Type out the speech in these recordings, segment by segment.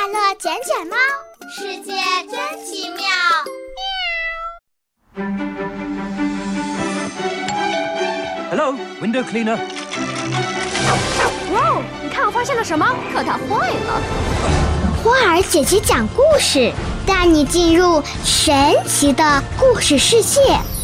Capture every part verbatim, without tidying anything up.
乐捡捡猫，世界真奇妙。 Hello, window cleaner. 哇哦，你看我发现了什么？可它坏了。 花儿姐姐讲故事，带你进入神奇的故事世界。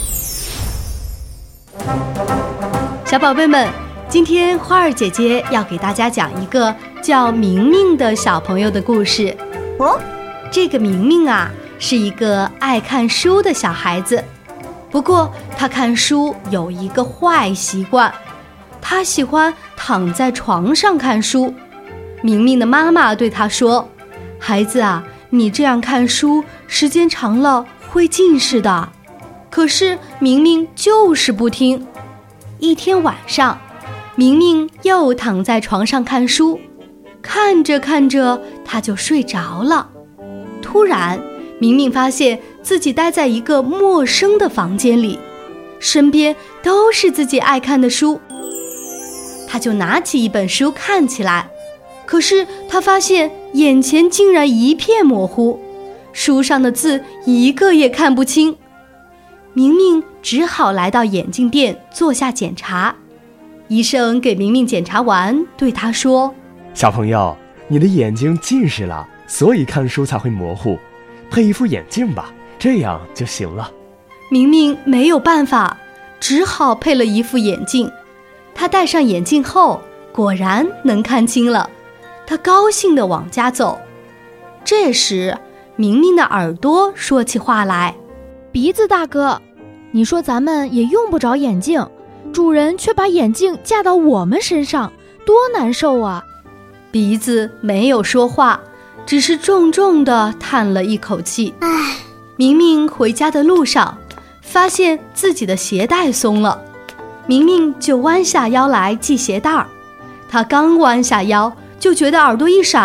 小宝贝们，今天花儿姐姐要给大家讲一个叫明明的小朋友的故事。 哦， 这个明明啊，是一个爱看书的小孩子。不过他看书有一个坏习惯，他喜欢躺在床上看书。明明的妈妈对他说，孩子啊，你这样看书时间长了会近视的。可是明明就是不听。一天晚上，明明又躺在床上看书，看着看着他就睡着了。突然明明发现自己待在一个陌生的房间里，身边都是自己爱看的书。他就拿起一本书看起来，可是他发现眼前竟然一片模糊，书上的字一个也看不清。明明只好来到眼镜店做下检查。医生给明明检查完，对他说， 小朋友，你的眼睛近视了，所以看书才会模糊，配一副眼镜吧，这样就行了。 明明没有办法，只好配了一副眼镜。他戴上眼镜后，果然能看清了。他高兴地往家走。这时明明的耳朵说起话来， 鼻子大哥，你说咱们也用不着眼镜，主人却把眼镜架到我们身上，多难受啊。 鼻子没有说话，只是重重地叹了一口气。 唉， 明明回家的路上，发现自己的鞋带松了，明明就弯下腰来系鞋带儿。他刚弯下腰，就觉得耳朵一闪，